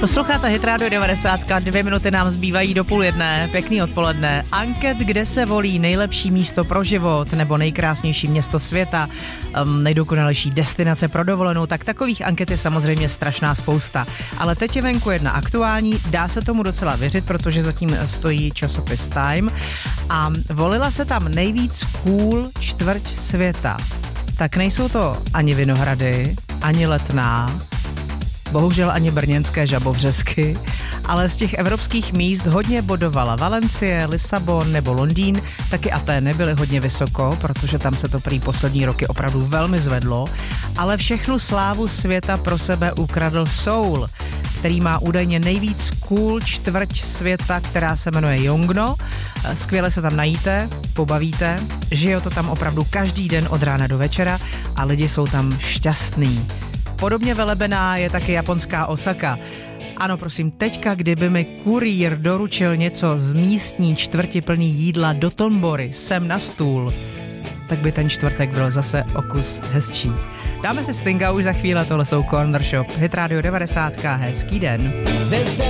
Posloucháte Hit Radio 90, 2 minuty nám zbývají do 12:30, pěkný odpoledne. Anket, kde se volí nejlepší místo pro život nebo nejkrásnější město světa, nejdokonalejší destinace pro dovolenou, tak takových anket je samozřejmě strašná spousta. Ale teď je venku jedna aktuální, dá se tomu docela věřit, protože zatím stojí časopis Time a volila se tam nejvíc cool čtvrť světa. Tak nejsou to ani Vinohrady, ani Letná, bohužel ani brněnské Žabovřesky, ale z těch evropských míst hodně bodovala Valencie, Lisabon nebo Londýn, taky Atény byly hodně vysoko, protože tam se to prý poslední roky opravdu velmi zvedlo, ale všechnu slávu světa pro sebe ukradl Seoul, který má údajně nejvíc cool čtvrť světa, která se jmenuje Yongno. Skvěle se tam najíte, pobavíte, žije to tam opravdu každý den od rána do večera a lidi jsou tam šťastní. Podobně velebená je taky japonská Osaka. Ano, prosím, teďka, kdyby mi kurýr doručil něco z místní čtvrti plný jídla do Tombory sem na stůl, tak by ten čtvrtek byl zase o kus hezčí. Dáme si Stinga už za chvíli, tohle jsou Corner Shop. Hit Radio 90, hezký den.